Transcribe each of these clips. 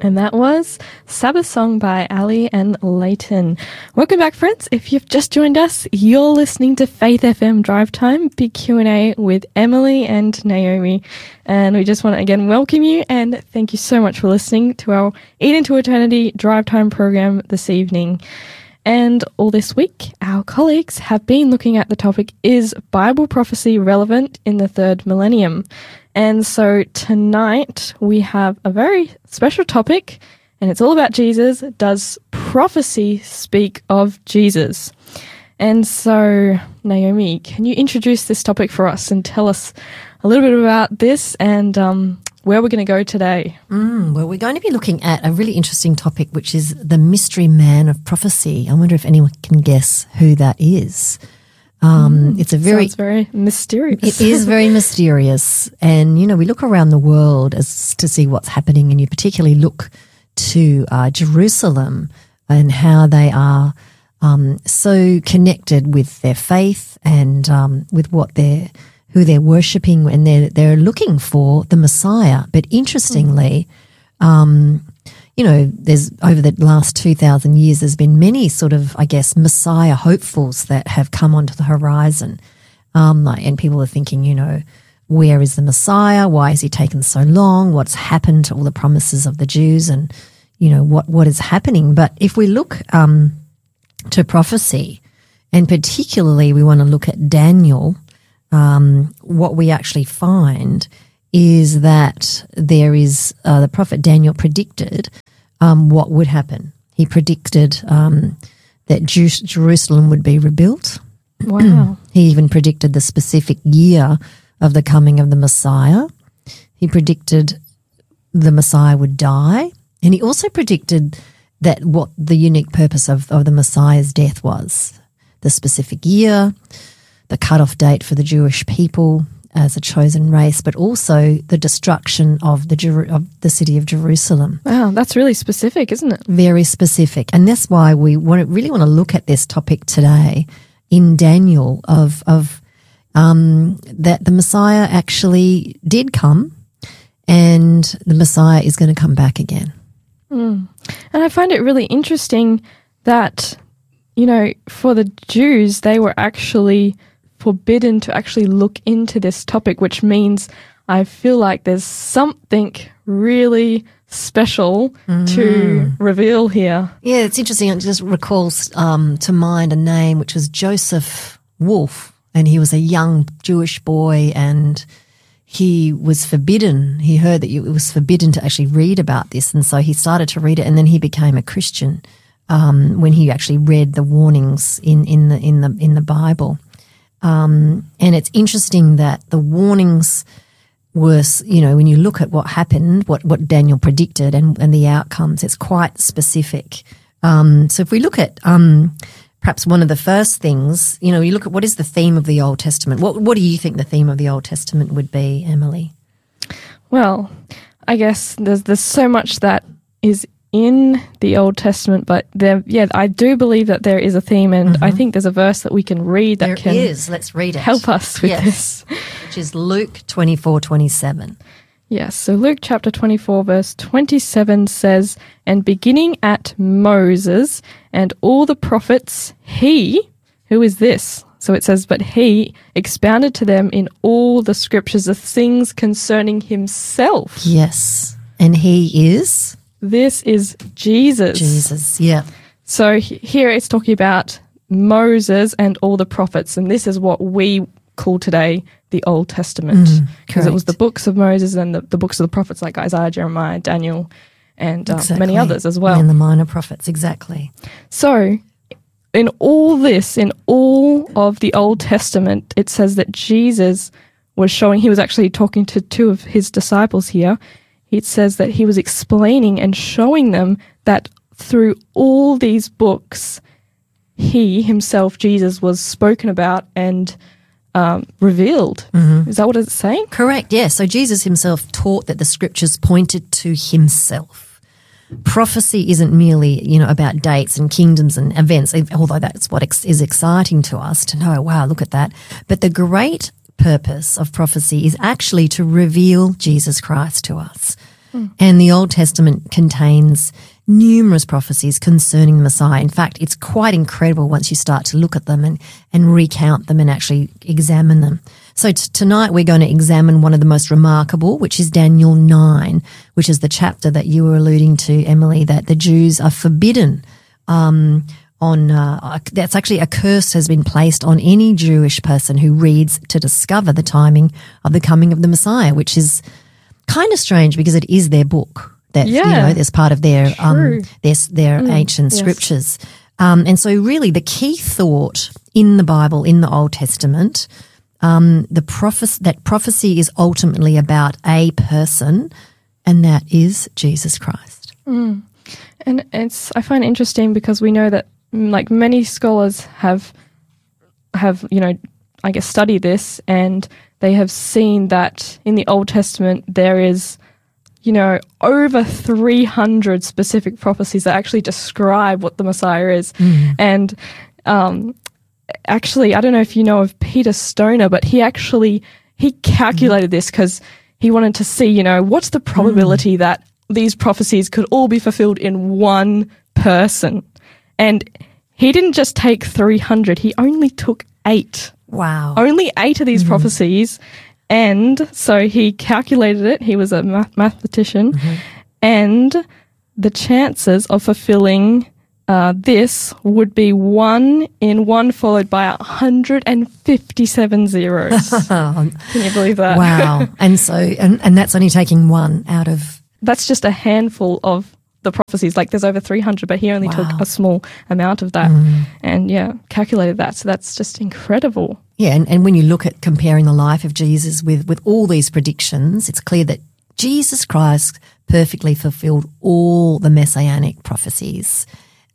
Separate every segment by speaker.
Speaker 1: And that was Sabbath Song by Ali and Leighton. Welcome back, friends. If you've just joined us, you're listening to Faith FM Drive Time, Big Q&A with Emily and Naomi. And we just want to again welcome you and thank you so much for listening to our Eat Into Eternity Drive Time program this evening. And all this week, our colleagues have been looking at the topic, is Bible prophecy relevant in the third millennium? And so tonight we have a very special topic, and it's all about Jesus. Does prophecy speak of Jesus? And so, Naomi, can you introduce this topic for us and tell us a little bit about this and where we're going to go today?
Speaker 2: Well, we're going to be looking at a really interesting topic, which is the mystery man of prophecy. I wonder if anyone can guess who that is. It's a
Speaker 1: sounds very mysterious.
Speaker 2: It is very mysterious. And, you know, we look around the world as to see what's happening, and you particularly look to Jerusalem and how they are so connected with their faith and with who they're worshipping, and they're looking for the Messiah. But interestingly, you know, there's over the last 2,000 years, there's been many sort of, I guess, Messiah hopefuls that have come onto the horizon. And people are thinking, you know, where is the Messiah? Why has he taken so long? What's happened to all the promises of the Jews? And, you know, what is happening? But if we look to prophecy, and particularly we want to look at Daniel, what we actually find is that there is the prophet Daniel predicted what would happen. He predicted that Jerusalem would be rebuilt.
Speaker 1: Wow.
Speaker 2: He even predicted the specific year of the coming of the Messiah. He predicted the Messiah would die. And he also predicted that what the unique purpose of the Messiah's death was, the specific year, the cutoff date for the Jewish people as a chosen race, but also the destruction of the city of Jerusalem.
Speaker 1: Wow, that's really specific, isn't it?
Speaker 2: Very specific. And that's why we really want to look at this topic today in Daniel of that the Messiah actually did come, and the Messiah is going to come back again.
Speaker 1: And I find it really interesting that, you know, for the Jews, they were actually forbidden to actually look into this topic, which means I feel like there's something really special to reveal here.
Speaker 2: Yeah, it's interesting. It just recalls to mind a name, which was Joseph Wolf, and he was a young Jewish boy, and he was forbidden. He heard that it was forbidden to actually read about this, and so he started to read it, and then he became a Christian when he actually read the warnings in the Bible. And it's interesting that the warnings were, you know, when you look at what happened, what Daniel predicted and the outcomes, it's quite specific. So if we look at perhaps one of the first things, you know, you look at what is the theme of the Old Testament. What do you think the theme of the Old Testament would be, Emily?
Speaker 1: Well, I guess there's so much that is in the Old Testament, but I do believe that there is a theme, and I think there's a verse that we can read that
Speaker 2: there is. Let's read it.
Speaker 1: Help us with this.
Speaker 2: Which is Luke 24:27.
Speaker 1: Yes, so Luke chapter 24 verse 27 says, "And beginning at Moses and all the prophets, he," who is this? So it says, "But he expounded to them in all the scriptures the things concerning himself."
Speaker 2: Yes, and he is?
Speaker 1: This is Jesus.
Speaker 2: Jesus, yeah.
Speaker 1: So here it's talking about Moses and all the prophets, and this is what we call today the Old Testament, because it was the books of Moses and the books of the prophets like Isaiah, Jeremiah, Daniel, and many others as well.
Speaker 2: And the minor prophets, exactly.
Speaker 1: So in all this, in all of the Old Testament, it says that Jesus was showing, he was actually talking to two of his disciples here. It says that he was explaining and showing them that through all these books, he himself, Jesus, was spoken about and revealed. Is that what it's saying?
Speaker 2: Correct, yeah. So Jesus himself taught that the scriptures pointed to himself. Prophecy isn't merely, you know, about dates and kingdoms and events, although that's what is exciting to us to know, wow, look at that. But the great purpose of prophecy is actually to reveal Jesus Christ to us. And the Old Testament contains numerous prophecies concerning the Messiah. In fact, it's quite incredible once you start to look at them and recount them and actually examine them. So tonight we're going to examine one of the most remarkable, which is Daniel 9, which is the chapter that you were alluding to, Emily, that the Jews are forbidden that's actually a curse has been placed on any Jewish person who reads to discover the timing of the coming of the Messiah, which is kind of strange because it is their book. That's, there's part of their ancient scriptures. And so really the key thought in the Bible, in the Old Testament, that prophecy is ultimately about a person, and that is Jesus Christ.
Speaker 1: And I find it interesting because we know that like many scholars have studied this, and they have seen that in the Old Testament there is over 300 specific prophecies that actually describe what the Messiah is. And actually, I don't know if you know of Peter Stoner, but he calculated this because he wanted to see, what's the probability that these prophecies could all be fulfilled in one person. And he didn't just take 300, he only took 8.
Speaker 2: Wow.
Speaker 1: Only 8 of these prophecies. And so he calculated it. He was a mathematician. And the chances of fulfilling this would be 1 in 1 followed by 157 zeros. Can you believe that?
Speaker 2: Wow. And so, and that's only taking 1 out of...
Speaker 1: That's just a handful of the prophecies. Like there's over 300, but he only took a small amount of that and calculated that. So that's just incredible.
Speaker 2: Yeah, and when you look at comparing the life of Jesus with all these predictions, it's clear that Jesus Christ perfectly fulfilled all the messianic prophecies.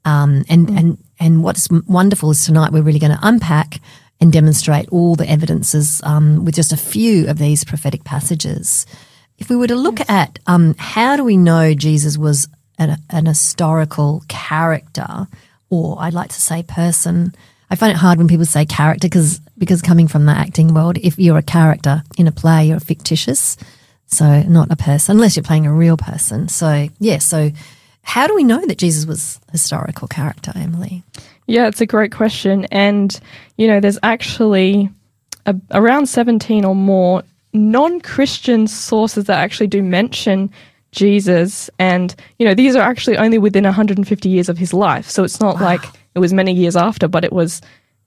Speaker 2: And what's wonderful is tonight we're really going to unpack and demonstrate all the evidences with just a few of these prophetic passages. If we were to look at how do we know Jesus was an historical character, or I'd like to say person. I find it hard when people say character because coming from the acting world, if you're a character in a play, you're fictitious, so not a person, unless you're playing a real person. So, so how do we know that Jesus was a historical character, Emily?
Speaker 1: Yeah, it's a great question. And, there's actually around 17 or more non-Christian sources that actually do mention Jesus, and these are actually only within 150 years of his life, so it's not like it was many years after, but it was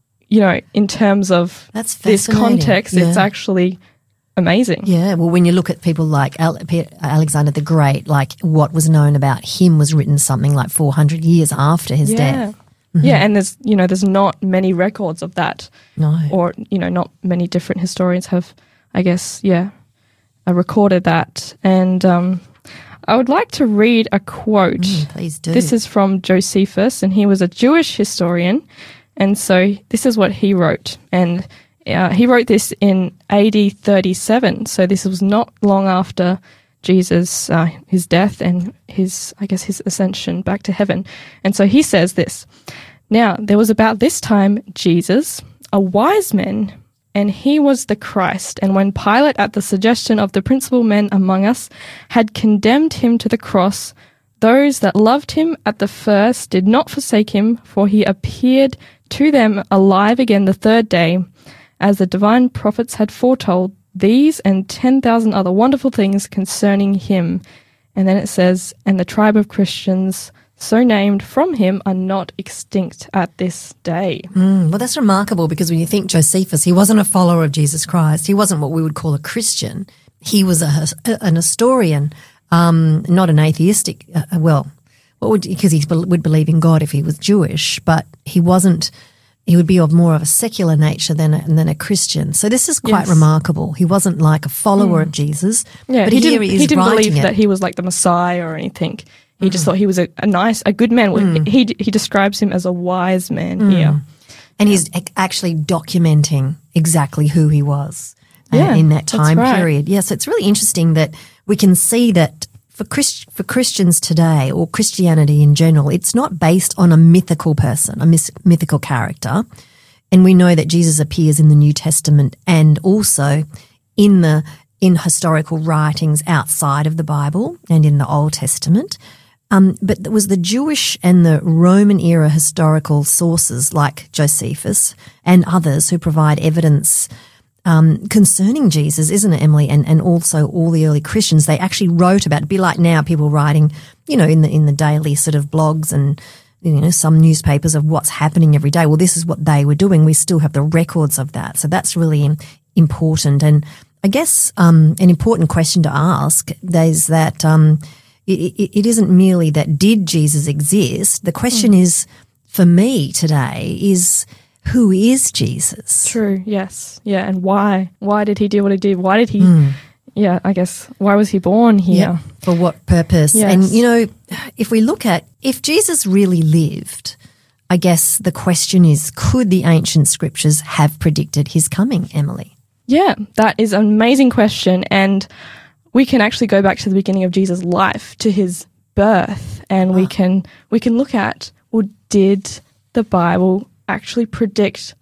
Speaker 1: in terms of this context, it's actually amazing.
Speaker 2: Yeah, well, when you look at people like Alexander the Great, like what was known about him was written something like 400 years after his death.
Speaker 1: Yeah, and there's not many records of that.
Speaker 2: No.
Speaker 1: Or, not many different historians have, I guess, recorded that. And I would like to read a quote.
Speaker 2: Please do.
Speaker 1: This is from Josephus, and he was a Jewish historian. And so this is what he wrote. And he wrote this in AD 37. So this was not long after Jesus, his death and his ascension back to heaven. And so he says this: "Now there was about this time Jesus, a wise man, and he was the Christ. And when Pilate, at the suggestion of the principal men among us, had condemned him to the cross, those that loved him at the first did not forsake him, for he appeared to them alive again the 3rd day, as the divine prophets had foretold these and 10,000 other wonderful things concerning him." And then it says, "And the tribe of Christians so named from him are not extinct at this day."
Speaker 2: Well, that's remarkable, because when you think Josephus, he wasn't a follower of Jesus Christ. He wasn't what we would call a Christian. He was an historian, not an atheistic, because he would believe in God if he was Jewish, but he wasn't. He would be of more of a secular nature than a Christian. So this is quite remarkable. He wasn't like a follower of Jesus.
Speaker 1: Yeah,
Speaker 2: but
Speaker 1: he didn't believe that he was like the Messiah or anything. He just thought he was a good man. He describes him as a wise man here.
Speaker 2: And he's actually documenting exactly who he was in that time period. Yeah, so it's really interesting that we can see that for Christians today, or Christianity in general, it's not based on a mythical person, a mythical character. And we know that Jesus appears in the New Testament and also in the in historical writings outside of the Bible and in the Old Testament. But it was the Jewish and the Roman era historical sources like Josephus and others who provide evidence concerning Jesus, isn't it, Emily? And also all the early Christians, they actually wrote about it. It'd be like now people writing, in the daily sort of blogs and, some newspapers of what's happening every day. Well, this is what they were doing. We still have the records of that. So that's really important. And I guess an important question to ask is that it isn't merely that did Jesus exist. The question is, for me today, is who is Jesus?
Speaker 1: True, yes. Yeah, and why? Why did he do what he did? Why did he, I guess, why was he born here?
Speaker 2: Yeah. For what purpose?
Speaker 1: Yes.
Speaker 2: And, if we look at, if Jesus really lived, I guess the question is, could the ancient scriptures have predicted his coming, Emily?
Speaker 1: Yeah, that is an amazing question. And we can actually go back to the beginning of Jesus' life, to his birth, and we can look at, well, did the Bible actually predict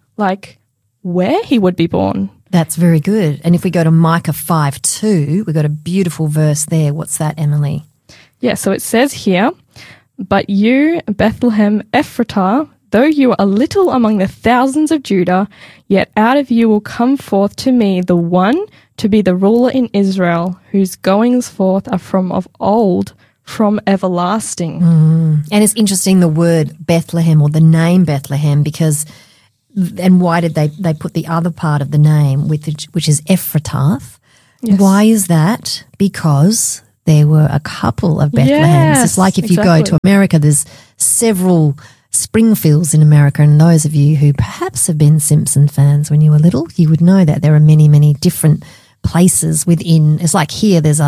Speaker 1: where he would be born?
Speaker 2: That's very good. And if we go to Micah 5:2, we've got a beautiful verse there. What's that, Emily?
Speaker 1: Yeah, so it says here, "But you, Bethlehem Ephratah, though you are little among the thousands of Judah, yet out of you will come forth to me the one to be the ruler in Israel, whose goings forth are from of old, from everlasting."
Speaker 2: And it's interesting, the word Bethlehem, or the name Bethlehem, because, and why did they put the other part of the name, which is Ephratah?
Speaker 1: Yes.
Speaker 2: Why is that? Because there were a couple of Bethlehems.
Speaker 1: Yes,
Speaker 2: it's like if you
Speaker 1: exactly.
Speaker 2: go to America, there's several Springfields in America, and those of you who perhaps have been Simpson fans when you were little, you would know that there are many, many different places within. It's like here there's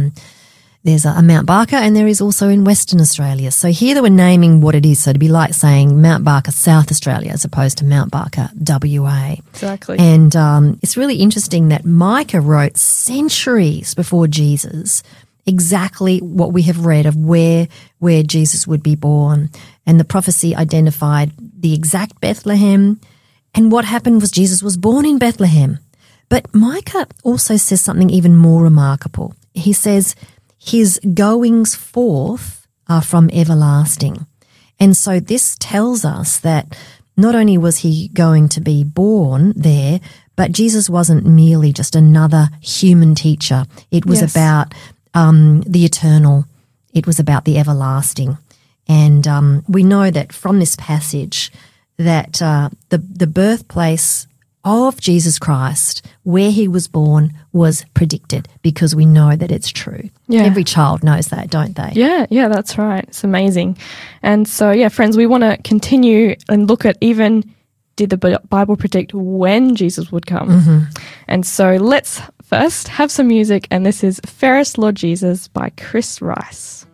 Speaker 2: a Mount Barker, and there is also in Western Australia. So here they were naming what it is. So it'd be like saying Mount Barker, South Australia, as opposed to Mount Barker, WA.
Speaker 1: Exactly.
Speaker 2: And it's really interesting that Micah wrote centuries before Jesus exactly what we have read of where Jesus would be born. And the prophecy identified the exact Bethlehem. And what happened was Jesus was born in Bethlehem. But Micah also says something even more remarkable. He says, his goings forth are from everlasting. And so this tells us that not only was he going to be born there, but Jesus wasn't merely just another human teacher. It was about the eternal. It was about the everlasting. And we know that from this passage that the birthplace of Jesus Christ, where he was born, was predicted, because we know that it's true.
Speaker 1: Yeah.
Speaker 2: Every child knows that, don't they?
Speaker 1: Yeah, that's right. It's amazing. And so, friends, we want to continue and look at even, did the Bible predict when Jesus would come? Mm-hmm. And so let's first have some music, and this is Ferris Lord Jesus by Chris Rice.